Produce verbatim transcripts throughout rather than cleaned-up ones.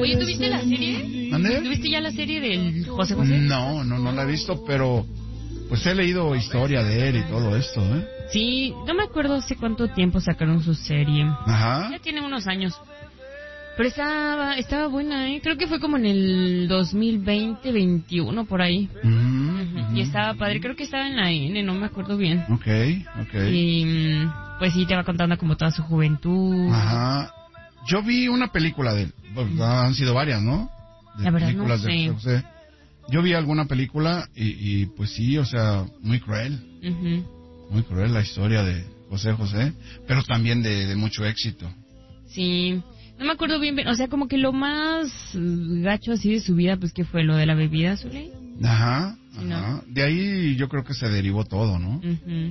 Oye, ¿tuviste la serie? ¿Dónde? ¿Tuviste ya la serie del José José? No, no, no la he visto, pero pues he leído historia de él y todo esto, ¿eh? Sí, no me acuerdo hace cuánto tiempo sacaron su serie. Ajá. Ya tiene unos años. Pero estaba, estaba buena, ¿eh? Creo que fue como en el dos mil veinte, veintiuno, por ahí. Uh-huh, Uh-huh. uh-huh. Y estaba padre, creo que estaba en la N, no me acuerdo bien. Ok, ok. Y pues sí, te va contando como toda su juventud. Ajá. Yo vi una película de él. Bueno, han sido varias, ¿no? De La verdad películas no sé. de José José. Yo vi alguna película y, y pues sí, o sea, muy cruel. Uh-huh. Muy cruel la historia de José José, pero también de, de mucho éxito. Sí, no me acuerdo bien, bien, o sea, como que lo más gacho así de su vida, pues que fue lo de la bebida, Zuley. Ajá, Sí, ¿no? ajá. De ahí yo creo que se derivó todo, ¿no? Uh-huh.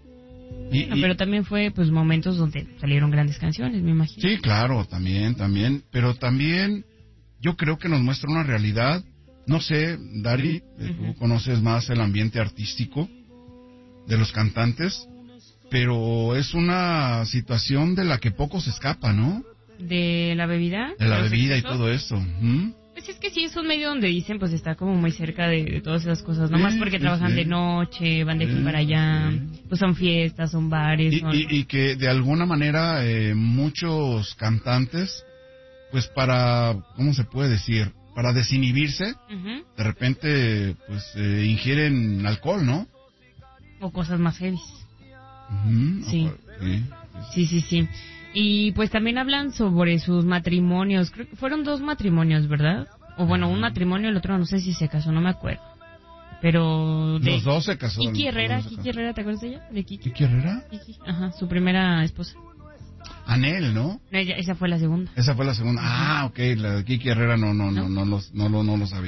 Y, No, y- pero también fue pues momentos donde salieron grandes canciones, me imagino. sí, claro, también, también, pero también yo creo que nos muestra una realidad. No sé, Dari, eh, tú conoces más el ambiente artístico de los cantantes, pero es una situación de la que poco se escapa, ¿no? De la bebida. De la los bebida y excesos. todo eso. ¿Mm? Pues es que sí, es un medio donde dicen, pues está como muy cerca de, de todas esas cosas, no Sí, más porque sí, trabajan sí. de noche, van de aquí Sí, para allá, sí. pues son fiestas, son bares, Y, son... y, y que de alguna manera eh, muchos cantantes, pues para, ¿cómo se puede decir? Para desinhibirse, Ujú. de repente, pues eh, ingieren alcohol, ¿no? O cosas más heavy. Ujú, Sí. o- sí. Sí, sí, sí. Y pues también hablan sobre sus matrimonios. Creo que fueron dos matrimonios, ¿verdad? O bueno, un matrimonio, el otro no sé si se casó, no me acuerdo. Pero de Los dos se casaron. Kiki Herrera, los dos se Kiki Herrera, ¿te acuerdas de ella? De Kiki. ¿Kiki Herrera? Kiki, ajá, su primera esposa. Anel, ¿no? No, ella- esa fue la segunda. Esa fue la segunda. Ah, ok, la de Kiki Herrera no, no, no, no, los, no, lo, no lo sabía.